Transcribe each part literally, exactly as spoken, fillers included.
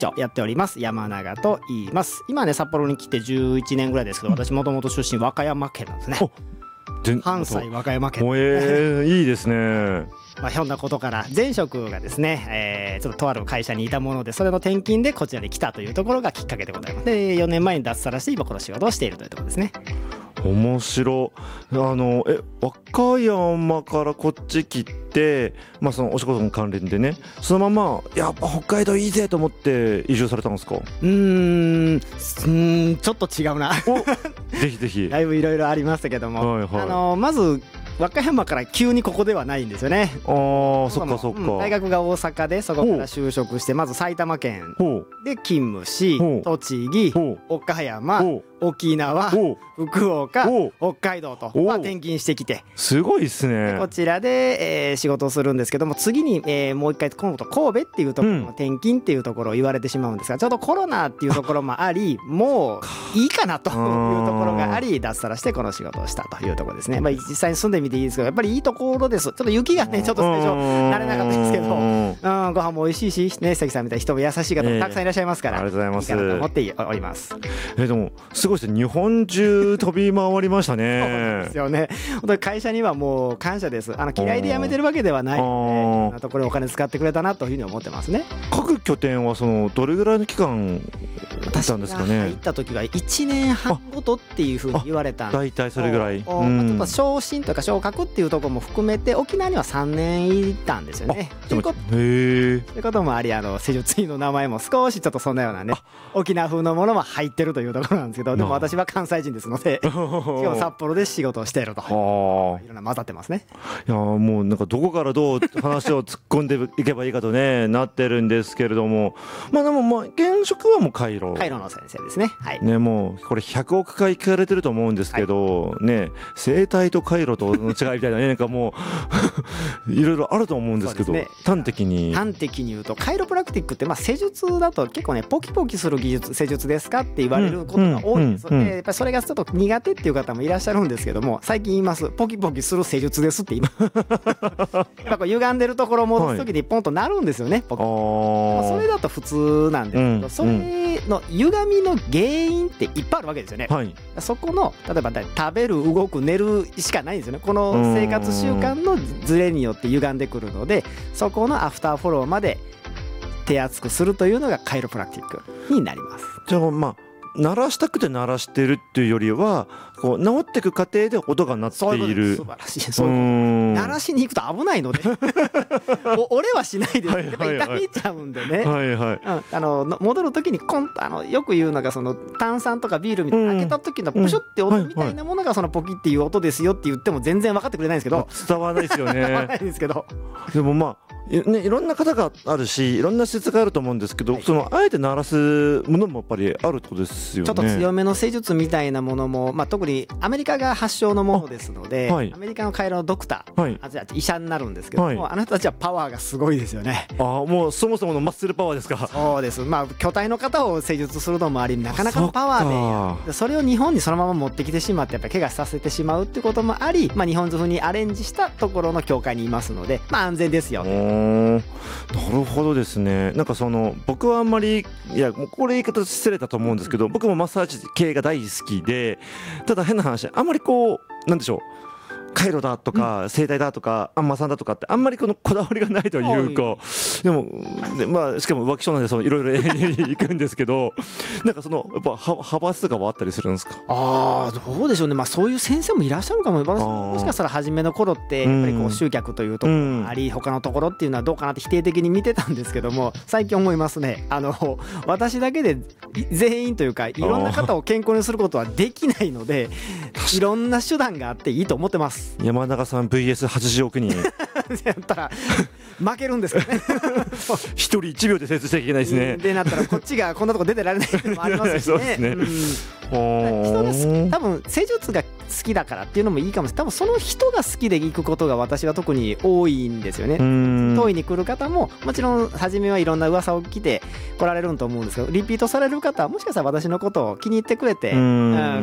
長やっております山永と言います。今ね札幌に来てじゅういちねんぐらいですけど、私もともと出身和歌山県なんですね。関西和歌山県、 えー、いいですね。 まあ、ひょんなことから前職がですね、えー、ちょっととある会社にいたもので、それの転勤でこちらに来たというところがきっかけでございます。でよねんまえに脱サラして今この仕事をしているというところですね。 面白い。あのえ和歌山からこっち来て、まあ、そのお仕事の関連でね、そのままやっぱ北海道いいぜと思って移住されたんですか？うーんうーんちょっと違うなぜひぜひだいぶいろいろありましたけども、はいはい、あのまず和歌山から急にここではないんですよね。 ああ、そっかそっか、うん、 大学が大阪でそこから就職して、まず埼玉県で勤務し、栃木、岡山、沖縄、福岡、北海道と、まあ、転勤してきて、 すごいですね。 こちらで、えー、仕事をするんですけども、次に、えー、もう一回今度神戸っていうところの転勤っていうところを言われてしまうんですが、ちょうどコロナっていうところもあり、もういいかなというところがあり、脱サラしてこの仕事をしたというところですね。まあ、実際に住んでみていいですけど、やっぱりいいところです。ちょっと雪がねちょっと最初慣れなかったですけど、うん、ご飯も美味しいしね、関さんみたいな人も優しい方もたくさんいらっしゃいますから、えー、ありがとうございます。いいかなと思っております。 えー、でもすごいですね。日本中飛び回りましたね。 そうなんですよね。本当に会社にはもう感謝です。あの嫌いで辞めてるわけではないので、いろんなところにお金使ってくれたなというふうに思ってますね。 各拠点はそのどれぐらいの期間だったんですかね。 私が入った時はいちねんはんごとっていうふうに言われたんで、 大体それぐらい、 うん、ちょっと昇進とか昇格っていうところも含めて沖縄にはさんねんいたんですよね。ということ、いうこともあり、あの施術院の名前も少しちょっとそんなようなね沖縄風のものも入ってるというところなんですけど、でも私は関西人ですのでしかも札幌で仕事をしていると、いろんな混ざってますね。 いやもうなんかどこからどう話を突っ込んでいけばいいかとねなってるんですけれども、まあでもまあ現職はもうカイロカイロの先生ですね。はい、 ね、もうこれひゃくおくかい聞かれてると思うんですけど、はい、ね、生体とカイロとの違いみたいなねなんかもういろいろあると思うんですけど、ね、端的に端的に言うとカイロプラクティックってまあ施術だと結構ねポキポキする技術施術ですかって言われることが多いんです。でやっぱりそれがちょっと苦手っていう方もいらっしゃるんですけども、最近言います。ポキポキする施術ですって言いますやっぱこう歪んでるところを戻す時にポンとなるんですよね、はい、ポキポキ。それだと普通なんですけど、うん、それの歪みの原因っていっぱいあるわけですよね、はい、そこの例えば食べる動く寝るしかないんですよね。この生活習慣のズレによって歪んでくるので、そこのアフターフォローまで手厚くするというのがカイロプラクティックになります。 じゃあまあ鳴らしたくて鳴らしてるっていうよりはこう治っていく過程で音が鳴っている。 素晴らしい。そういうこと鳴らしに行くと危ないのでお俺はしないです。やっぱ痛みちゃうんでね、はいはい、うん、あの戻る時にコンとあのよく言うのがその炭酸とかビールみたいな開けた時のプシュって音みたいなものがそのポキっていう音ですよって言っても全然分かってくれないんですけど、 伝わらないですよね伝わらないですけどでもまあね、いろんな方があるしいろんな施設があると思うんですけど、はい、そのあえて鳴らすものもやっぱりあるってことですよね。 ちょっと強めの施術みたいなものも、まあ、特にアメリカが発祥のものですので、はい、アメリカのカイロのドクター、はい、あじゃあ医者になるんですけども、はい、あの人たちはパワーがすごいですよね。 あもうそもそものマッスルパワーですか。 そうです、まあ、巨体の方を施術するのもありなかなかのパワーで、それを日本にそのまま持ってきてしまってやっぱり怪我させてしまうってこともあり、まあ、日本風にアレンジしたところの教会にいますので、まあ、安全ですよね。 なるほどですね。なんかその僕はあんまりいやもうこれ言い方失礼だと思うんですけど、僕もマッサージ系が大好きで、ただ変な話あんまりこうなんでしょうカイロだとか整体だとかアンマさんだとかってあんまりこのこだわりがないというか、でもでまあしかも浮気症なんでいろいろ行くんですけどなんかそのやっぱ派閥とかはあったりするんですか。 ああどうでしょうね。まあそういう先生もいらっしゃるかも。私もしかしたら初めの頃ってやっぱりこう集客というところもあり、他のところっていうのはどうかなって否定的に見てたんですけども、最近思いますね。あの私だけで全員というかいろんな方を健康にすることはできないので、いろんな手段があっていいと思ってます。 山中さん ブイエスはちじゅうおくにんやったら負けるんですかね一人いちびょうで成立しなきゃいけないですね。 でなったらこっちがこんなとこ出てられないのもありますしね。そうですね、うん、人が好き多分施術が好きだからっていうのもいいかもしれない。多分その人が好きで行くことが私は特に多いんですよね。遠いに来る方ももちろん初めはいろんな噂を聞いて来られると思うんですけど、リピートされる方はもしかしたら私のことを気に入ってくれて、うん、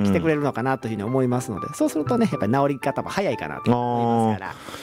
来てくれるのかなというふうに思いますので、そうするとねやっぱり治り方も早いかなと思いますから。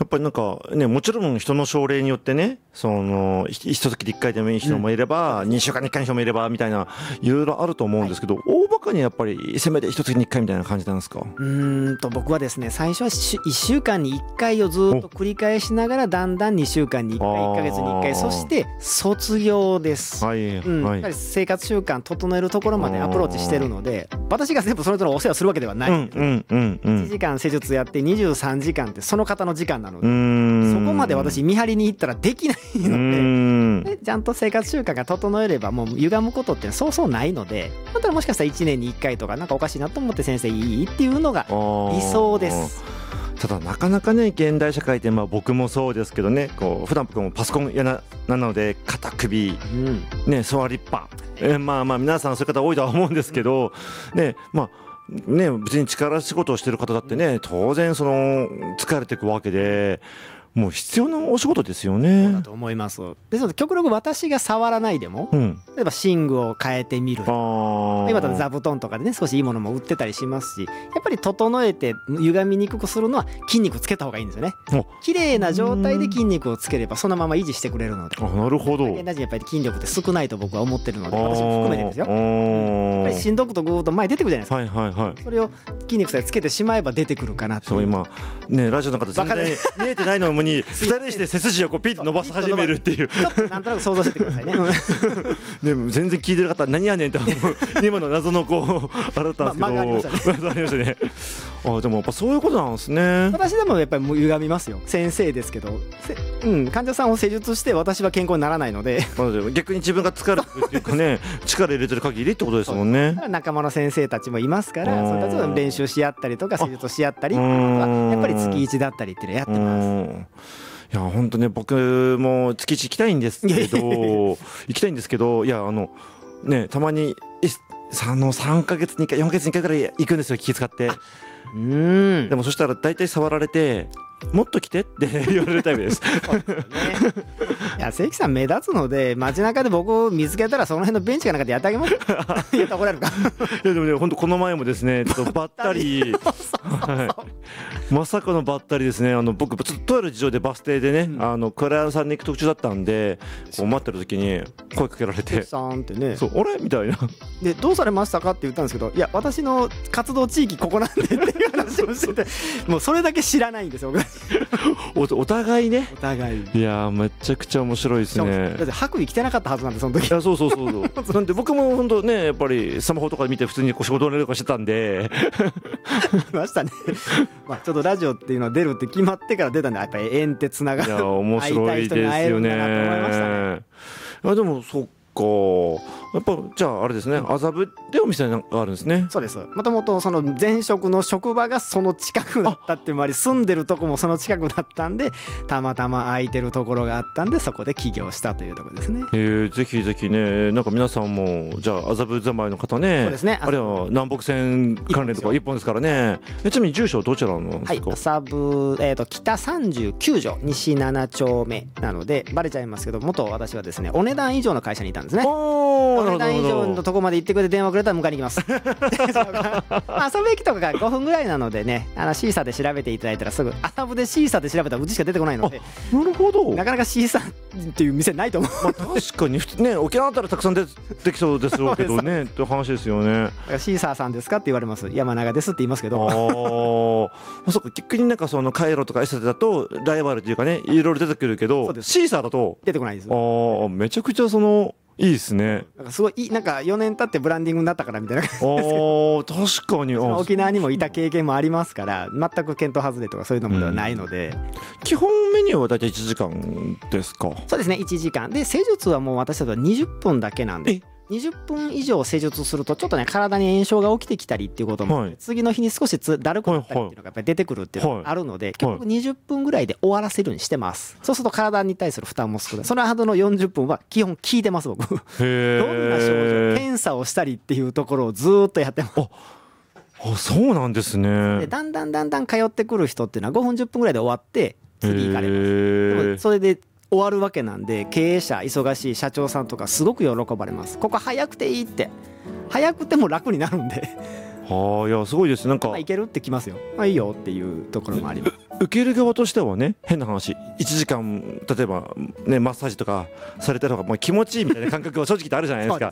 っぱりなんかね、もちろん人の症例によってね、そのひ一月でいっかいでもいい人もいれば、うん、にしゅうかんにいっかいの人もいればみたいないろいろあると思うんですけど、はい、大バカにやっぱりせめて一月にいっかいみたいな感じなんですか？ うーんと僕はですね、最初はいっしゅうかんにいっかいをずっと繰り返しながら、だんだんにしゅうかんにいっかい、いっかげつにいっかい、そして卒業です、はい、うん、はい、やっぱり生活習慣整えるところまでアプローチしてるので、私が全部その人のお世話するわけではない、うんうんうんうん、いちじかん施術やってにじゅうさんじかんってその方の時間なので、うーん、そこまで私見張りに行ったらできないの で, でちゃんと生活習慣が整えればもう歪むことってそうそうないので、本当にもしかしたらいちねんにいっかいとかなんかおかしいなと思って先生いいっていうのが理想です。 ただなかなかね、現代社会ってまあ僕もそうですけどね、こう普段僕もパソコンや な, なので肩首、うんね、座りっぱ、えー、まあまあ皆さんそういう方多いとは思うんですけど、ね、まあね、別に力仕事をしてる方だってね、当然その疲れていくわけで、もう必要なお仕事ですよね。 そうだと思います。ですので極力私が触らないでも、うん、例えば寝具を変えてみる、今だと座布団とかでね少しいいものも売ってたりしますし、やっぱり整えて歪みにくくするのは筋肉つけた方がいいんですよね。綺麗な状態で筋肉をつければそのまま維持してくれるので。 あ、なるほど。 現代人やっぱり筋力って少ないと僕は思ってるので、私も含めてですよ。やっぱりしんどくとぐーっと前出てくるじゃないですか、はいはいはい、それを筋肉さえつけてしまえば出てくるかなって。 そう今ね、ラジオの方全然見えてないのにふたりして背筋をこうピッと伸ばし始めるっていう、 ちょっとなんとなく想像しててくださいね。 でも全然聞いてる方何やねんって今の謎のこうあれだったんですけど、ま、間がありましたね。間がありましたね。あ、でもやっぱそういうことなんですね。 私でもやっぱりもう歪みますよ。先生ですけど、うん、患者さんを施術して私は健康にならないので逆に自分が疲れるっていうかね力入れてる限りってことですもんね。 仲間の先生たちもいますから、そういう人たちと練習し合ったりとか施術し合ったりっていうのはやっぱり月いちだったりっていうのやってます。 いや本当ね、僕も月一行きたいんですけど行きたいんですけど、いやあのね、たまにあのさんかげつにいっかいよんかげつにいっかいぐらい行くんですよ、気使って。うん、でもそしたら大体触られてもっと来てって言われるタイプです。そうですよね。 いや関さん目立つので、街中で僕を見つけたらその辺のベンチかなんかでやってあげます。やったら怒られるか。 いやでもね、本当この前もですね、ちょっとばったりはい、まさかのばったりですね。あの僕ちょっととある事情でバス停でね、うん、あのクライアントさんに行く途中だったんで、こう待ってる時に声かけられて、 さんってね、 そうあれみたいな。 でどうされましたかって言ったんですけど、いや私の活動地域ここなんでっていう話をしてて、もうそれだけ知らないんですよ。 お, お互いね。 お互い。 いやめちゃくちゃ面白いですね。 だって白衣着てなかったはずなんでその時。 いやそうそうそうそうなんで僕も本当ね、やっぱりスマホとか見て普通にこう仕事の練習とかしてたんでましたね。まあちょっとラジオっていうのは出るって決まってから出たんで、やっぱり縁ってつながる。 いや面白いですよね。いやでもそっか、やっぱじゃああれですね、麻布でお店があるんですね。 そうです。もともとその前職の職場がその近くだったっていうのもあり、住んでるとこもその近くだったんで、たまたま空いてるところがあったんでそこで起業したというところですね。 えー、ぜひぜひね、なんか皆さんもじゃあ麻布住まいの方ね、 そうですね、 あるいは南北線関連とか一本ですからね。えちなみに住所はどちらなんですか？ はい、麻布、えー、と北さんじゅうきゅう条西なな丁目なのでバレちゃいますけど、元私はですねお値段以上の会社にいたんですね。お値段以上のとこまで行ってくれて電話くれたら迎えに行きます。麻布駅とかがごふんぐらいなのでね、あのシーサーで調べていただいたらすぐ、麻布でシーサーで調べたらうちしか出てこないので。 なるほど。 なかなかシーサーっていう店ないと思う。 まあ、確かに普通ね、沖縄だったらたくさん出てきそうですろうけどねって話ですよね。 シーサーさんですかって言われます。山永ですって言いますけど。 ああ、そっか、逆になんかそのカイロとかエステだとライバルというかね、いろいろ出てくるけど、シーサーだと出てこないです。 ああ、めちゃくちゃそのいいですね。 なんかすごいいい、なんかよねん経ってブランディングになったからみたいな感じですけど。確かに沖縄にもいた経験もありますから、全く検討外れとかそういうのではないので、 うん、基本メニューは大体いちじかんですか？ そうですね、いちじかんで、施術はもう私たちはにじゅっぷんだけなんで、にじゅっぷん以上施術するとちょっとね体に炎症が起きてきたりっていうことも、はい、次の日に少しつだるくなったりっていうのがやっぱり出てくるっていうのがあるので、はい、結局にじゅっぷんぐらいで終わらせるようにしてます。そうすると体に対する負担も少ない。その後のよんじゅっぷんは基本聞いてます僕。どんな症状、検査をしたりっていうところをずーっとやってます。 あ、そうなんですね。 でだんだんだんだん通ってくる人っていうのはごふんじゅっぷんぐらいで終わって次行かれます。でもそれで終わるわけなんで、経営者忙しい社長さんとかすごく喜ばれます。ここ早くていいって、早くても楽になるんで。 はあ、いやすごいです。なんか、 まあ、いけるってきますよ。まあ、いいよっていうところもあります。 受ける側としてはね変な話いちじかん例えばねマッサージとかされた方がもう気持ちいいみたいな感覚は正直ってあるじゃないですか